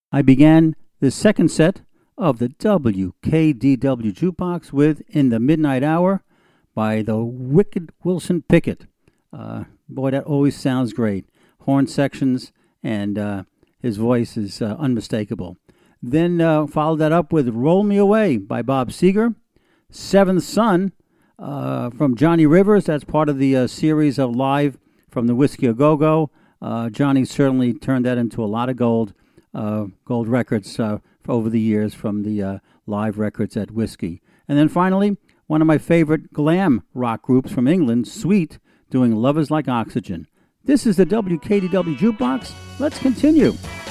I began the second set of the WKDW Jukebox with In the Midnight Hour by the Wicked Wilson Pickett. Boy, that always sounds great. Horn sections, and his voice is unmistakable. Then followed that up with Roll Me Away by Bob Seger. Seventh Son from Johnny Rivers. That's part of the series of Live from the Whiskey A Go-Go. Johnny certainly turned that into a lot of gold records over the years from the live records at Whiskey. And then finally, one of my favorite glam rock groups from England, Sweet, doing Love Is Like Oxygen. This is the WKDW Jukebox. Let's continue.